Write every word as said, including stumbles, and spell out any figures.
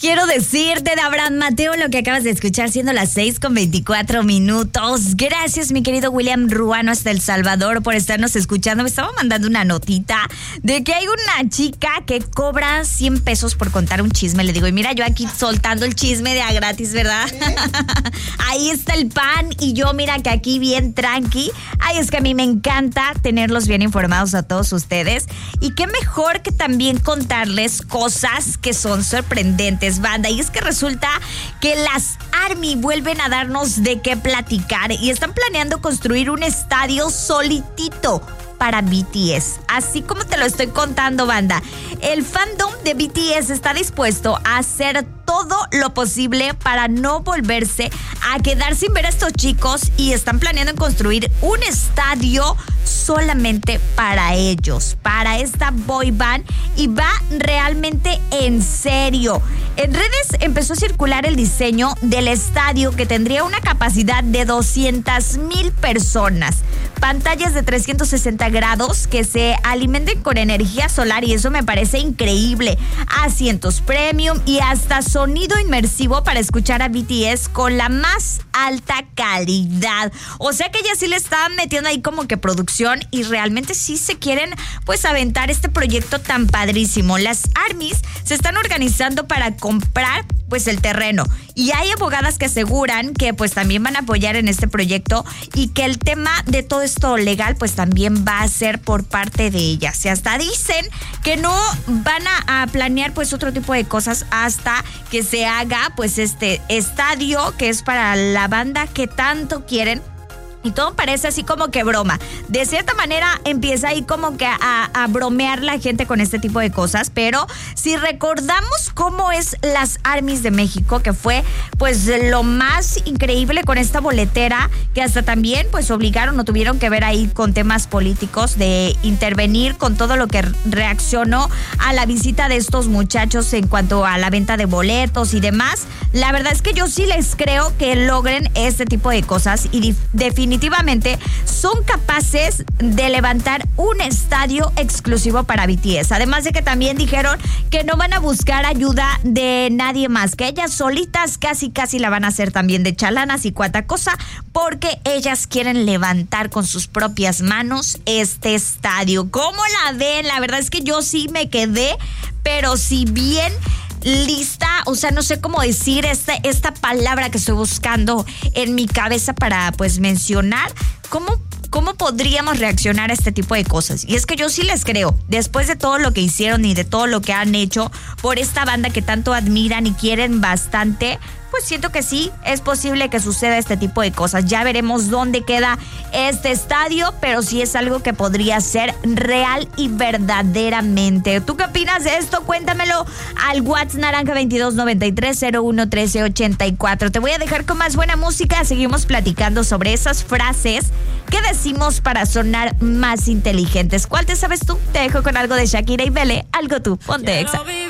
Quiero decirte de Abraham Mateo lo que acabas de escuchar, siendo las seis con veinticuatro minutos. Gracias, mi querido William Ruano hasta El Salvador, por estarnos escuchando. Me estaba mandando una notita de que hay una chica que cobra cien pesos por contar un chisme. Le digo, y mira, yo aquí soltando el chisme de a gratis, ¿verdad? ¿Eh? Ahí está el pan y yo, mira, que aquí bien tranqui. Ay, es que a mí me encanta tenerlos bien informados a todos ustedes. Y qué mejor que también contarles cosas que son sorprendentes, banda. Y es que resulta que las Army vuelven a darnos de qué platicar y están planeando construir un estadio solitito para B T S. Así como te lo estoy contando, banda. El fandom de B T S está dispuesto a hacer todo lo posible para no volverse a quedar sin ver a estos chicos y están planeando construir un estadio solamente para ellos, para esta boy band, y va realmente en serio. En redes empezó a circular el diseño del estadio que tendría una capacidad de doscientas mil personas, pantallas de trescientos sesenta grados que se alimenten con energía solar, y eso me parece increíble, asientos premium y hasta sonido inmersivo para escuchar a B T S con la más alta calidad. O sea que ya sí le estaban metiendo ahí como que producción y realmente sí se quieren pues aventar este proyecto tan padrísimo. Las ARMYs se están organizando para comprar pues el terreno, y hay abogadas que aseguran que pues también van a apoyar en este proyecto y que el tema de todo esto legal pues también va a ser por parte de ellas. Y hasta dicen que no van a, a planear pues otro tipo de cosas hasta que se haga pues este estadio que es para la banda que tanto quieren. Y todo parece así como que broma. De cierta manera empieza ahí como que a, a bromear la gente con este tipo de cosas. Pero si recordamos cómo es las ARMYs de México, que fue pues lo más increíble con esta boletera, que hasta también pues obligaron o tuvieron que ver ahí con temas políticos, de intervenir con todo lo que reaccionó a la visita de estos muchachos en cuanto a la venta de boletos y demás. La verdad es que yo sí les creo que logren este tipo de cosas y dif- definitivamente Definitivamente son capaces de levantar un estadio exclusivo para B T S. Además de que también dijeron que no van a buscar ayuda de nadie más, que ellas solitas casi casi la van a hacer también de chalanas y cuanta cosa, porque ellas quieren levantar con sus propias manos este estadio. ¿Cómo la ven? La verdad es que yo sí me quedé, pero si bien lista, o sea, no sé cómo decir esta, esta palabra que estoy buscando en mi cabeza para pues mencionar cómo, cómo podríamos reaccionar a este tipo de cosas. Y es que yo sí les creo, después de todo lo que hicieron y de todo lo que han hecho por esta banda que tanto admiran y quieren bastante, pues siento que sí, es posible que suceda este tipo de cosas. Ya veremos dónde queda este estadio, pero sí es algo que podría ser real y verdaderamente. ¿Tú qué opinas de esto? Cuéntamelo al WhatsApp naranja veintidós noventa y tres cero uno trece ochenta y cuatro. Te voy a dejar con más buena música. Seguimos platicando sobre esas frases que decimos para sonar más inteligentes. ¿Cuál te sabes tú? Te dejo con algo de Shakira y Bele, algo tú. Ponte Exa.